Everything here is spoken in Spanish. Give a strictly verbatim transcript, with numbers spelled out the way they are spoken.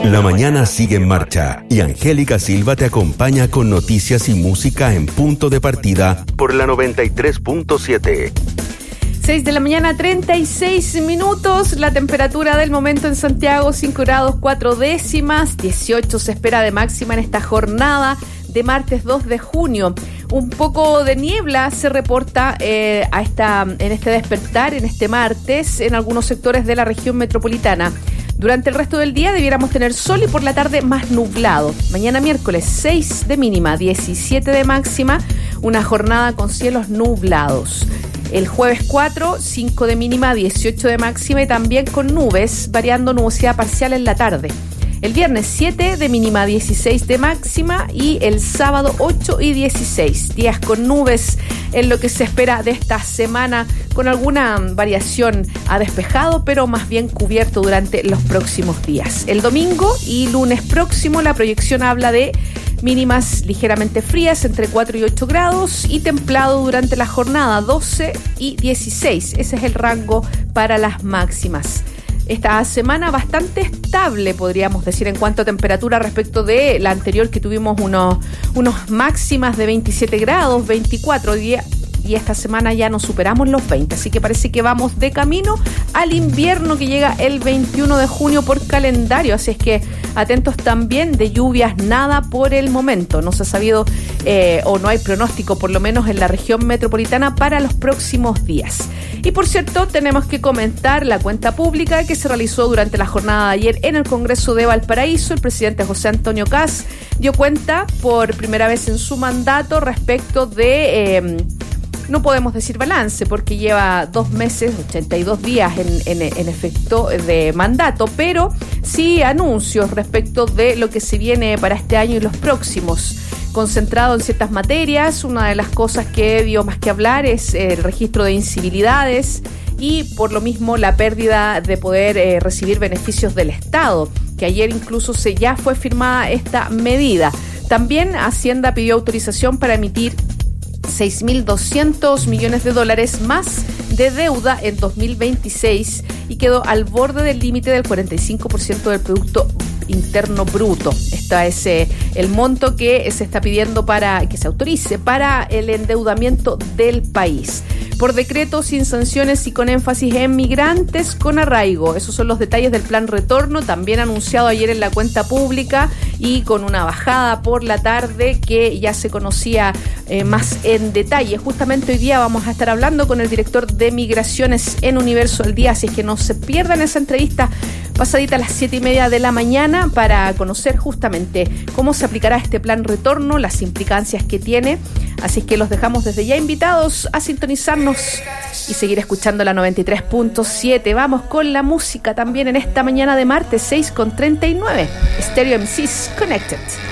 La mañana sigue en marcha y Angélica Silva te acompaña con noticias y música en punto de partida por la noventa y tres punto siete. seis de la mañana, treinta y seis minutos. La temperatura del momento en Santiago, cinco grados cuatro décimas. dieciocho se espera de máxima en esta jornada de martes dos de junio. Un poco de niebla se reporta eh, a esta, en este despertar, en este martes, en algunos sectores de la región metropolitana. Durante el resto del día debiéramos tener sol y por la tarde más nublado. Mañana miércoles seis de mínima, diecisiete de máxima, una jornada con cielos nublados. El jueves cuatro, cinco de mínima, dieciocho de máxima y también con nubes, variando nubosidad parcial en la tarde. El viernes siete de mínima, dieciséis de máxima y el sábado ocho y dieciséis. Días con nubes en lo que se espera de esta semana, con alguna variación a despejado, pero más bien cubierto durante los próximos días. El domingo y lunes próximo la proyección habla de mínimas ligeramente frías, entre cuatro y ocho grados, y templado durante la jornada, doce y dieciséis. Ese es el rango para las máximas. Esta semana bastante estable, podríamos decir, en cuanto a temperatura respecto de la anterior, que tuvimos unos, unos máximas de veintisiete grados, veinticuatro días. Y esta semana ya nos superamos los veinte, así que parece que vamos de camino al invierno que llega el veintiuno de junio por calendario, así es que atentos también de lluvias, nada por el momento, no se ha sabido eh, o no hay pronóstico por lo menos en la región metropolitana para los próximos días. Y por cierto, tenemos que comentar la cuenta pública que se realizó durante la jornada de ayer en el Congreso de Valparaíso. El presidente José Antonio Kast dio cuenta por primera vez en su mandato respecto de... Eh, No podemos decir balance porque lleva dos meses, ochenta y dos días en, en, en efecto de mandato, pero sí anuncios respecto de lo que se viene para este año y los próximos. Concentrado en ciertas materias, una de las cosas que dio más que hablar es el registro de incivilidades y por lo mismo la pérdida de poder eh, recibir beneficios del Estado, que ayer incluso se ya fue firmada esta medida. También Hacienda pidió autorización para emitir seis mil doscientos millones de dólares más de deuda en dos mil veintiséis y quedó al borde del límite del cuarenta y cinco por ciento del Producto Interno Bruto. Este es eh, el monto que se está pidiendo para que se autorice para el endeudamiento del país. Por decreto, sin sanciones y con énfasis en migrantes con arraigo. Esos son los detalles del plan retorno, también anunciado ayer en la cuenta pública y con una bajada por la tarde que ya se conocía eh, más en detalle. Justamente hoy día vamos a estar hablando con el director de Migraciones en Universo al Día, así es que no se pierdan esa entrevista pasadita a las siete y media de la mañana para conocer justamente cómo se aplicará este plan retorno, las implicancias que tiene. Así es que los dejamos desde ya invitados a sintonizarnos y seguir escuchando la noventa y tres punto siete. Vamos con la música también en esta mañana de martes, seis con treinta y nueve. Stereo M Cs Connected.